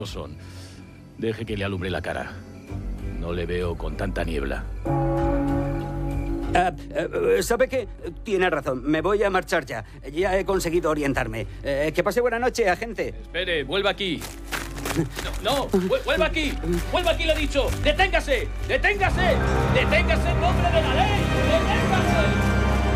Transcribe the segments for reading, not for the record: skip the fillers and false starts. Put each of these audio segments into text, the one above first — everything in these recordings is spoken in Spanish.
son. Deje que le alumbre la cara. No le veo con tanta niebla. ¿Sabe qué? Tiene razón. Me voy a marchar ya. Ya he conseguido orientarme. Que pase buena noche, agente. Espere, vuelva aquí. No, vuelva aquí. Vuelva aquí, lo he dicho. ¡Deténgase! ¡Deténgase! ¡Deténgase en nombre de la ley! ¡Deténgase!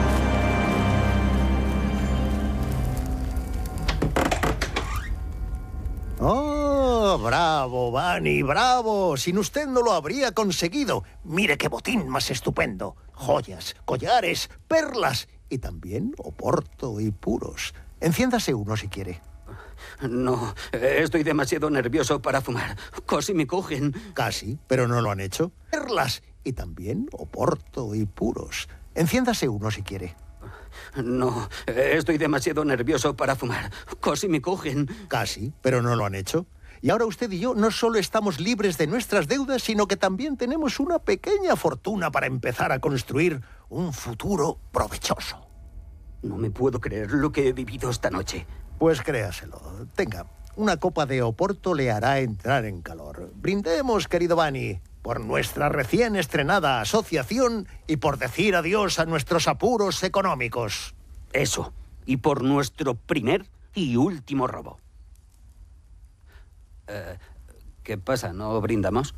¡Oh, bravo, Bunny, bravo! Sin usted no lo habría conseguido. Mire qué botín más estupendo. Joyas, collares, perlas y también oporto y puros. Enciéndase uno si quiere. No, estoy demasiado nervioso para fumar. Casi me cogen. Casi, pero no lo han hecho. Perlas y también oporto y puros. Enciéndase uno si quiere. No, estoy demasiado nervioso para fumar. Casi me cogen. Casi, pero no lo han hecho. Y ahora usted y yo no solo estamos libres de nuestras deudas, sino que también tenemos una pequeña fortuna para empezar a construir un futuro provechoso. No me puedo creer lo que he vivido esta noche. Pues créaselo. Tenga, una copa de oporto le hará entrar en calor. Brindemos, querido Bunny, por nuestra recién estrenada asociación y por decir adiós a nuestros apuros económicos. Eso, y por nuestro primer y último robo. ¿Qué pasa? ¿No brindamos?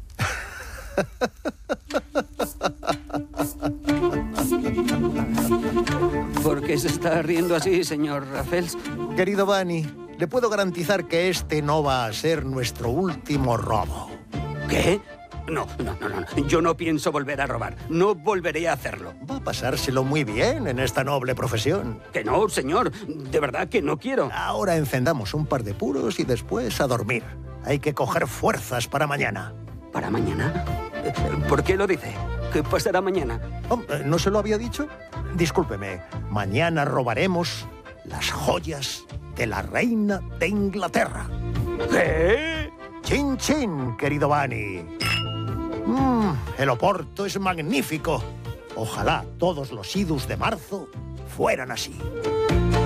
¿Por qué se está riendo así, señor Raffles? Querido Bunny, le puedo garantizar que este no va a ser nuestro último robo. ¿Qué? No. Yo no pienso volver a robar. No volveré a hacerlo. Va a pasárselo muy bien en esta noble profesión. Que no, señor. De verdad que no quiero. Ahora encendamos un par de puros y después a dormir. Hay que coger fuerzas para mañana. ¿Para mañana? ¿Por qué lo dice? ¿Qué pasará mañana? Oh, ¿no se lo había dicho? Discúlpeme. Mañana robaremos las joyas de la reina de Inglaterra. ¿Qué? ¡Chin, chin, querido Bunny! El oporto es magnífico. Ojalá todos los idus de marzo fueran así.